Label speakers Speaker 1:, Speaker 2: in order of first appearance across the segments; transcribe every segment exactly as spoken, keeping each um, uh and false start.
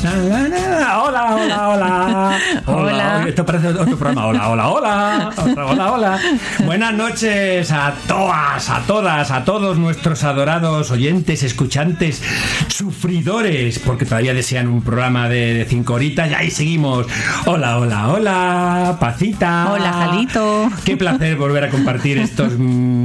Speaker 1: Hola, hola, hola. Hola. Esto parece otro programa. Hola, hola, hola. Hola, hola, hola. Buenas noches a todas, a todas, a todos nuestros adorados oyentes, escuchantes, sufridores, porque todavía desean un programa de, de cinco horitas. Y ahí seguimos. Hola, hola, hola. Pacita.
Speaker 2: Hola, Jalito.
Speaker 1: Qué placer volver a compartir estos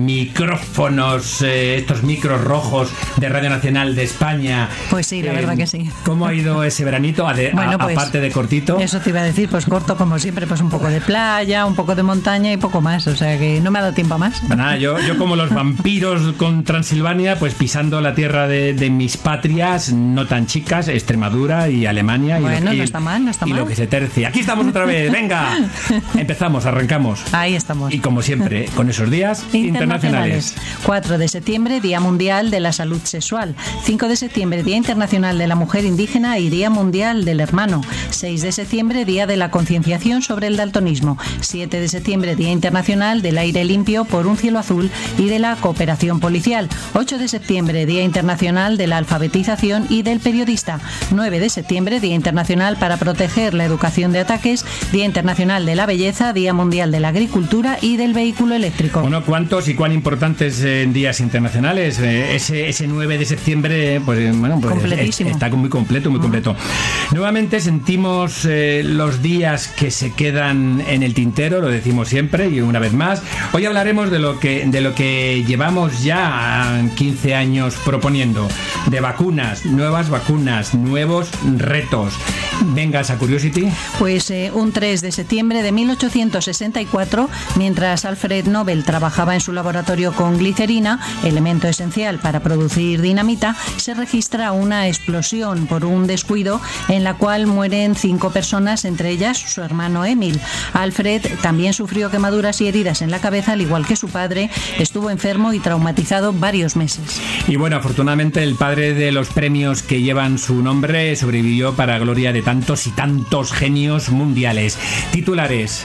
Speaker 1: micrófonos, eh, estos micros rojos de Radio Nacional de España.
Speaker 2: Pues sí, la eh, verdad que sí.
Speaker 1: ¿Cómo ha ido ese veranito? A de,
Speaker 2: bueno,
Speaker 1: a,
Speaker 2: pues,
Speaker 1: aparte de cortito.
Speaker 2: Eso te iba a decir, pues corto como siempre, pues un poco de playa, un poco de montaña y poco más. O sea que no me ha dado tiempo a más.
Speaker 1: Nada, yo, yo como los vampiros con Transilvania, pues pisando la tierra de, de mis patrias no tan chicas, Extremadura y Alemania.
Speaker 2: Bueno,
Speaker 1: y lo,
Speaker 2: no
Speaker 1: y,
Speaker 2: está mal, no está
Speaker 1: y
Speaker 2: mal.
Speaker 1: Y lo que se tercie. Aquí estamos otra vez, venga. Empezamos, arrancamos.
Speaker 2: Ahí estamos.
Speaker 1: Y como siempre, con esos días internacionales.
Speaker 2: internacionales. cuatro de septiembre, Día Mundial de la Salud Sexual. cinco de septiembre, Día Internacional de la Mujer Indígena y Día Mundial del Hermano. seis de septiembre, Día de la Concienciación sobre el Daltonismo. siete de septiembre, Día Internacional del Aire Limpio por un Cielo Azul y de la Cooperación Policial. ocho de septiembre, Día Internacional de la Alfabetización y del Periodista. nueve de septiembre, Día Internacional para proteger la educación de ataques. Día Internacional de la Belleza, Día Mundial de la Agricultura y del Vehículo Eléctrico.
Speaker 1: Bueno, ¿cuántos y cuán importantes eh, días internacionales? Eh, ese, ese nueve de septiembre, pues bueno, pues
Speaker 2: completísimo.
Speaker 1: Es, está muy completo, muy completo. Uh-huh. Nuevamente sentimos eh, los días que se quedan en el tintero, lo decimos siempre y una vez más. Hoy hablaremos de lo que, de lo que llevamos ya quince años proponiendo, de vacunas, nuevas vacunas, nuevos retos. Venga, esa Curiosity.
Speaker 2: Pues eh, un tres de septiembre de mil ochocientos sesenta y cuatro, mientras Alfred Nobel trabajaba en su laboratorio con glicerina, elemento esencial para producir dinamita, se registra una explosión por un descuido en la cual mueren cinco personas, entre ellas su hermano Emil. Alfred también sufrió quemaduras y heridas en la cabeza, al igual que su padre. Estuvo enfermo y traumatizado varios meses.
Speaker 1: Y bueno, afortunadamente el padre de los premios que llevan su nombre sobrevivió para gloria de tantos y tantos genios mundiales. Titulares.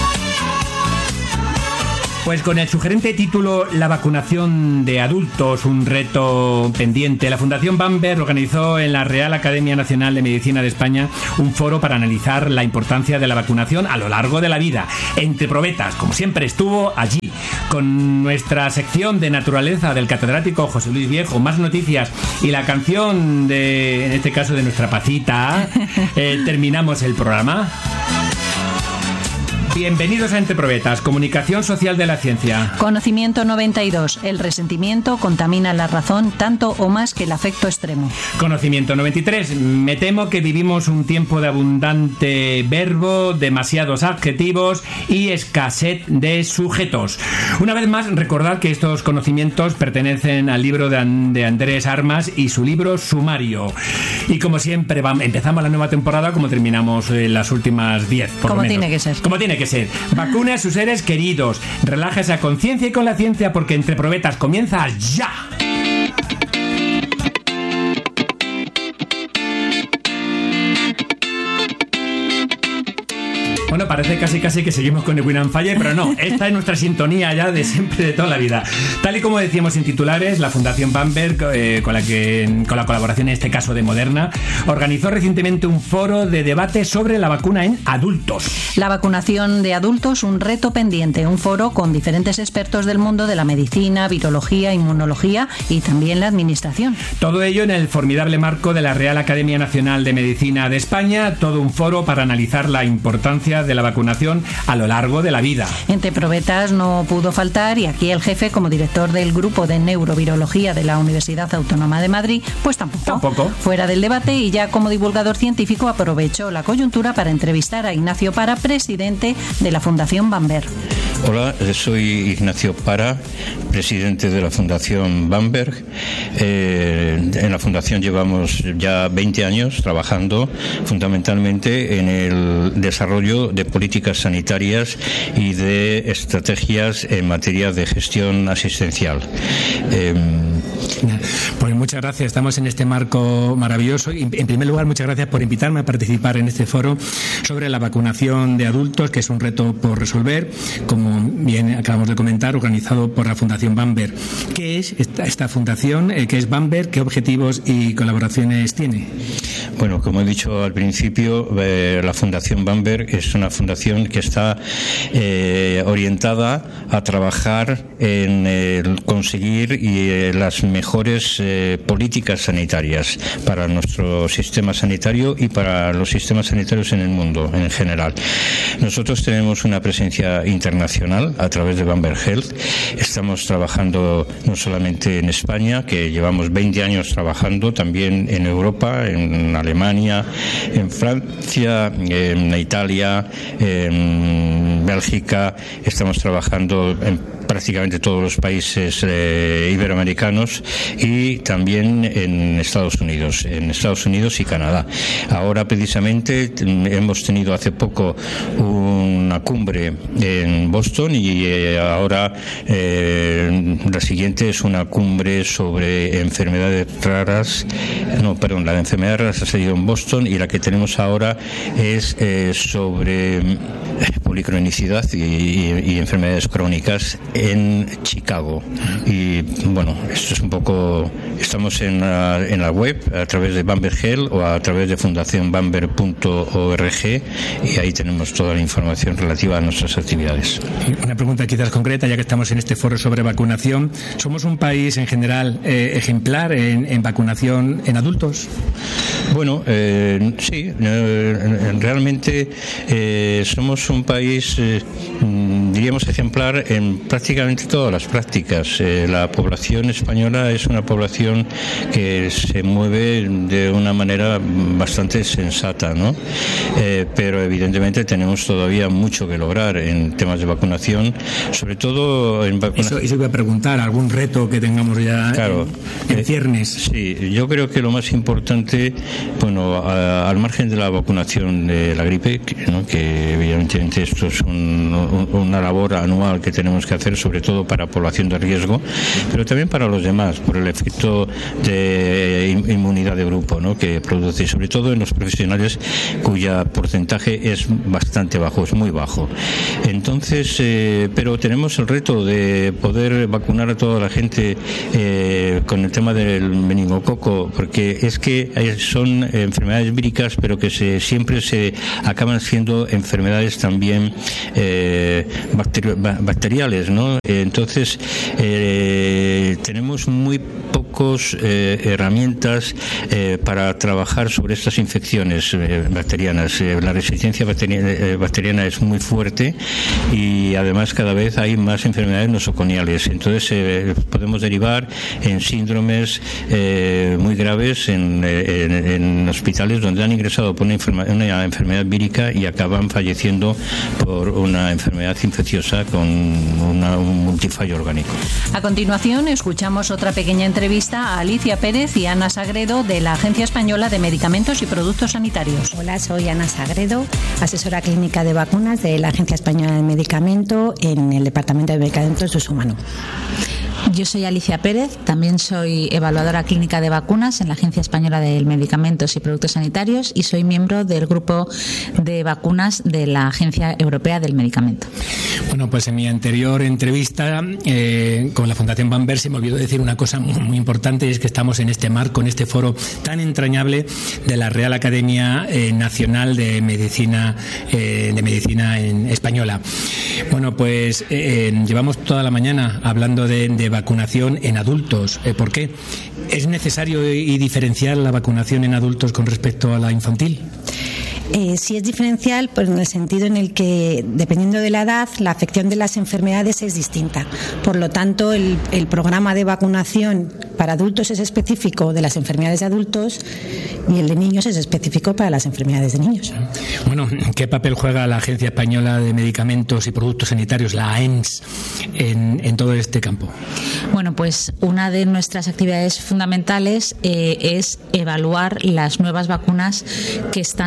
Speaker 1: Pues con el sugerente título La vacunación de adultos, un reto pendiente, la Fundación Bamberg organizó en la Real Academia Nacional de Medicina de España un foro para analizar la importancia de la vacunación a lo largo de la vida. Entre probetas, como siempre, estuvo allí con nuestra sección de naturaleza del catedrático José Luis Viejo, más noticias y la canción de, en este caso, de nuestra Pacita. Eh, terminamos el programa. Bienvenidos a Entre Probetas, comunicación social de la ciencia.
Speaker 2: Conocimiento noventa y dos. El resentimiento contamina la razón tanto o más que el afecto extremo.
Speaker 1: Conocimiento noventa y tres. Me temo que vivimos un tiempo de abundante verbo, demasiados adjetivos y escasez de sujetos. Una vez más, recordad que estos conocimientos pertenecen al libro de, de Andrés Armas y su libro Sumario. Y como siempre, vamos, empezamos la nueva temporada como terminamos eh, las últimas diez, por
Speaker 2: como
Speaker 1: lo menos.
Speaker 2: Tiene que ser.
Speaker 1: Como tiene que ser. Vacune a sus seres queridos. Relaja esa conciencia y con la ciencia, porque Entre Probetas comienza ya. Bueno, parece casi casi que seguimos con el Win and Fire, pero no, esta es nuestra sintonía ya de siempre, de toda la vida. Tal y como decíamos en titulares, la Fundación Bamberg, eh, con la que con la colaboración en este caso de Moderna, organizó recientemente un foro de debate sobre la vacuna en adultos.
Speaker 2: La vacunación de adultos, un reto pendiente, un foro con diferentes expertos del mundo de la medicina, virología, inmunología y también la administración.
Speaker 1: Todo ello en el formidable marco de la Real Academia Nacional de Medicina de España, todo un foro para analizar la importancia de la vacunación a lo largo de la vida.
Speaker 2: Entre Probetas no pudo faltar y aquí el jefe, como director del grupo de neurovirología de la Universidad Autónoma de Madrid, pues tampoco.
Speaker 1: Tampoco.
Speaker 2: Fuera del debate y ya como divulgador científico aprovechó la coyuntura para entrevistar a Ignacio Para, presidente de la Fundación Bamberg.
Speaker 3: Hola, soy Ignacio Para, presidente de la Fundación Bamberg. Eh, en la Fundación llevamos ya veinte años trabajando fundamentalmente en el desarrollo de políticas sanitarias y de estrategias en materia de gestión asistencial. Eh,
Speaker 1: Pues muchas gracias, estamos en este marco maravilloso y en primer lugar muchas gracias por invitarme a participar en este foro sobre la vacunación de adultos, que es un reto por resolver, como bien acabamos de comentar, organizado por la Fundación Bamberg. ¿Qué es esta, esta fundación? ¿Qué es Bamberg? ¿Qué objetivos y colaboraciones tiene?
Speaker 3: Bueno, como he dicho al principio, eh, la Fundación Bamberg es una fundación que está eh, orientada a trabajar en eh, conseguir y, eh, las mejores eh, políticas sanitarias para nuestro sistema sanitario y para los sistemas sanitarios en el mundo en general. Nosotros tenemos una presencia internacional a través de Bamberg Health. Estamos trabajando no solamente en España, que llevamos veinte años trabajando, también en Europa, en Alemania, en Francia, en Italia, en Bélgica. Estamos trabajando en prácticamente todos los países eh, iberoamericanos y también en Estados Unidos, en Estados Unidos y Canadá. Ahora precisamente hemos tenido hace poco una cumbre en Boston y eh, ahora eh, la siguiente es una cumbre sobre enfermedades raras. No, perdón, la de enfermedades raras ha salido en Boston y la que tenemos ahora es eh, sobre policronicidad y, y, y enfermedades crónicas en Chicago. Y bueno, esto es un poco, estamos en la, en la web a través de Bamberg Health o a través de fundación bamberg punto org y ahí tenemos toda la información relativa a nuestras actividades.
Speaker 1: Una pregunta quizás concreta, ya que estamos en este foro sobre vacunación. ¿Somos un país en general eh, ejemplar en, en vacunación en adultos?
Speaker 3: Bueno, eh, sí, eh, realmente eh, somos un país, eh, diríamos, ejemplar en prácticamente todas las prácticas. Eh, la población española es una población que se mueve de una manera bastante sensata, ¿no? Eh, pero evidentemente tenemos todavía mucho que lograr en temas de vacunación, sobre todo en vacunación.
Speaker 1: Eso, eso iba a preguntar, ¿algún reto que tengamos ya
Speaker 3: claro,
Speaker 1: en, en ciernes?
Speaker 3: Eh, sí, yo creo que lo más importante, bueno, a, al margen de la vacunación de la gripe, que, ¿no? que evidentemente esto es un, un, una labor anual que tenemos que hacer, sobre todo para población de riesgo, pero también para los demás, por el efecto de inmunidad de grupo, ¿no? que produce, sobre todo en los profesionales cuya porcentaje es bastante bajo, es muy bajo. Entonces, eh, pero tenemos el reto de poder vacunar a toda la gente eh, con el tema del meningococo, porque es que son enfermedades víricas, pero que se, siempre se acaban siendo enfermedades también eh, bacteri- bacteriales, ¿no? Entonces, eh, tenemos muy pocas eh, herramientas eh, para trabajar sobre estas infecciones eh, bacterianas. Eh, la resistencia bacteriana, eh, bacteriana es muy fuerte y además cada vez hay más enfermedades nosoconiales. Entonces, eh, podemos derivar en síndromes eh, muy graves en, en, en hospitales donde han ingresado por una, enferma, una enfermedad vírica y acaban falleciendo por una enfermedad infecciosa con una, un multifallo orgánico.
Speaker 2: A continuación, escuchamos otra pequeña entrevista a Alicia Pérez y Ana Sagredo de la Agencia Española de Medicamentos y Productos Sanitarios.
Speaker 4: Hola, soy Ana Sagredo, asesora clínica de vacunas de la Agencia Española de Medicamento en el Departamento de Medicamentos de Uso Humano.
Speaker 5: Yo soy Alicia Pérez, también soy evaluadora clínica de vacunas en la Agencia Española de Medicamentos y Productos Sanitarios y soy miembro del grupo de vacunas de la Agencia Europea del Medicamento.
Speaker 1: Bueno, pues en mi anterior entrevista eh, con la Fundación Bamberg se me olvidó decir una cosa muy, muy importante, y es que estamos en este marco, en este foro tan entrañable de la Real Academia eh, Nacional de Medicina eh, de Medicina en Española. Bueno, pues eh, eh, llevamos toda la mañana hablando de, de vacunación en adultos. Eh, ¿Por qué? ¿Es necesario y diferenciar la vacunación en adultos con respecto a la infantil?
Speaker 4: Eh, sí es diferencial, pues en el sentido en el que, dependiendo de la edad, la afección de las enfermedades es distinta. Por lo tanto, el, el programa de vacunación para adultos es específico de las enfermedades de adultos y el de niños es específico para las enfermedades de niños.
Speaker 1: Bueno, ¿qué papel juega la Agencia Española de Medicamentos y Productos Sanitarios, la A E M S, en, en todo este campo?
Speaker 5: Bueno, pues una de nuestras actividades fundamentales eh, es evaluar las nuevas vacunas que están en desarrollo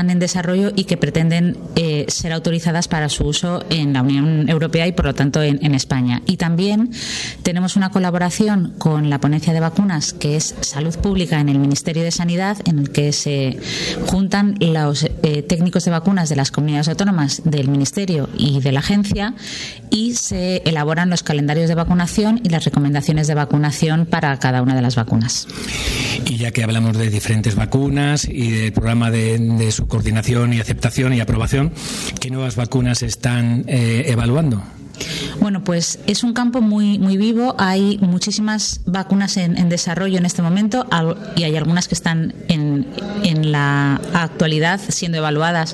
Speaker 5: desarrollo y que pretenden eh, ser autorizadas para su uso en la Unión Europea y, por lo tanto, en, en España. Y también tenemos una colaboración con la ponencia de vacunas, que es Salud Pública en el Ministerio de Sanidad, en el que se juntan los eh, técnicos de vacunas de las comunidades autónomas, del Ministerio y de la agencia, y se elaboran los calendarios de vacunación y las recomendaciones de vacunación para cada una de las vacunas.
Speaker 1: Y ya que hablamos de diferentes vacunas y del programa de, de su coordinación y aceptación y aprobación, ¿qué nuevas vacunas están eh, evaluando?
Speaker 5: Bueno, pues es un campo muy muy vivo. Hay muchísimas vacunas en, en desarrollo en este momento y hay algunas que están en, en la actualidad siendo evaluadas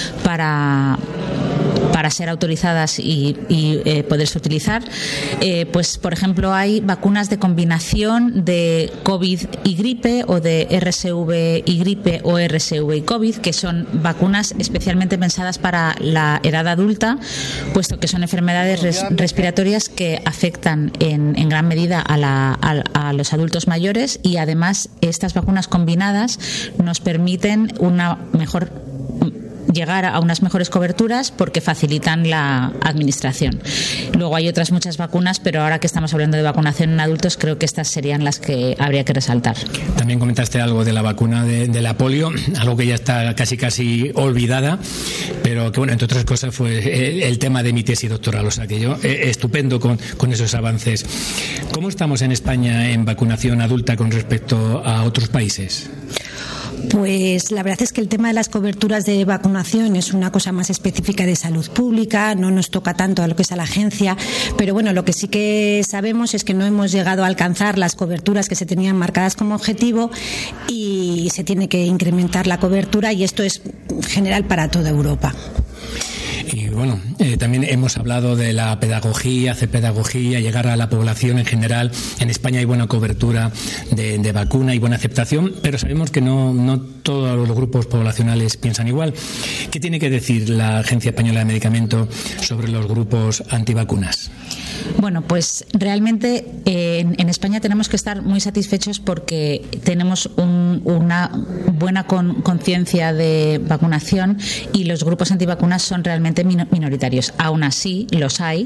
Speaker 5: para para ser autorizadas y, y eh, poderse utilizar. Eh, pues, por ejemplo, hay vacunas de combinación de COVID y gripe, o de R S V y gripe, o R S V y COVID, que son vacunas especialmente pensadas para la edad adulta, puesto que son enfermedades res, respiratorias que afectan en, en gran medida a, la, a, a los adultos mayores, y además estas vacunas combinadas nos permiten una mejor llegar a unas mejores coberturas porque facilitan la administración. Luego hay otras muchas vacunas, pero ahora que estamos hablando de vacunación en adultos, creo que estas serían las que habría que resaltar.
Speaker 1: También comentaste algo de la vacuna de, de la polio, algo que ya está casi casi olvidada, pero que, bueno, entre otras cosas fue el, el tema de mi tesis doctoral, o sea que yo eh, estupendo con, con esos avances. ¿Cómo estamos en España en vacunación adulta con respecto a otros países?
Speaker 4: Pues la verdad es que el tema de las coberturas de vacunación es una cosa más específica de salud pública, no nos toca tanto a lo que es a la agencia, pero bueno, lo que sí que sabemos es que no hemos llegado a alcanzar las coberturas que se tenían marcadas como objetivo y se tiene que incrementar la cobertura, y esto es general para toda Europa.
Speaker 1: Y bueno, eh, también hemos hablado de la pedagogía, hacer pedagogía, llegar a la población en general. En España hay buena cobertura de, de vacuna y buena aceptación, pero sabemos que no, no todos los grupos poblacionales piensan igual. ¿Qué tiene que decir la Agencia Española de Medicamentos sobre los grupos antivacunas?
Speaker 5: Bueno, pues realmente eh, en, en España tenemos que estar muy satisfechos porque tenemos un, una buena con, conciencia de vacunación y los grupos antivacunas son realmente minoritarios. Aún así, los hay,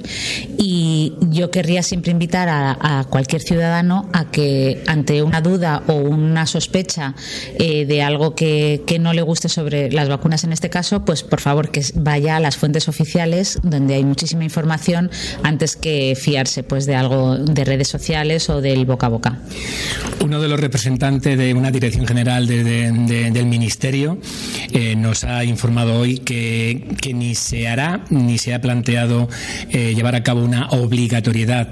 Speaker 5: y yo querría siempre invitar a, a cualquier ciudadano a que, ante una duda o una sospecha eh, de algo que, que no le guste sobre las vacunas en este caso, pues por favor que vaya a las fuentes oficiales donde hay muchísima información antes que fiarse pues de algo de redes sociales o del boca a boca.
Speaker 1: Uno de los representantes de una dirección general de, de, de, del Ministerio eh, nos ha informado hoy que, que ni se hará ni se ha planteado eh, llevar a cabo una obligatoriedad